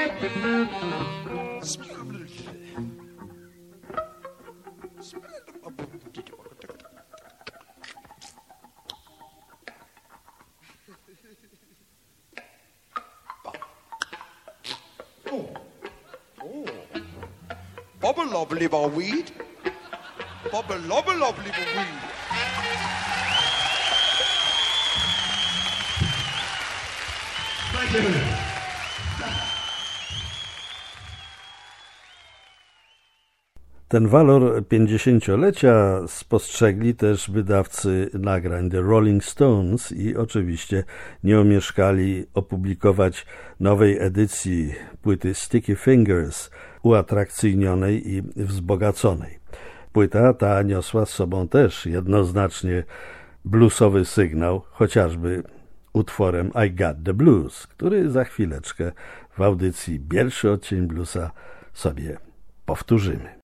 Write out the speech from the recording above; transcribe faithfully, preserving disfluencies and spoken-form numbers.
Bubble lovely bar weed. Bubble lovely lovely bar weed. Thank you. Ten walor pięćdziesięciolecia spostrzegli też wydawcy nagrań The Rolling Stones i oczywiście nie omieszkali opublikować nowej edycji płyty Sticky Fingers, uatrakcyjnionej i wzbogaconej. Płyta ta niosła z sobą też jednoznacznie bluesowy sygnał, chociażby utworem I Got the Blues, który za chwileczkę w audycji Bielszy odcień bluesa sobie powtórzymy.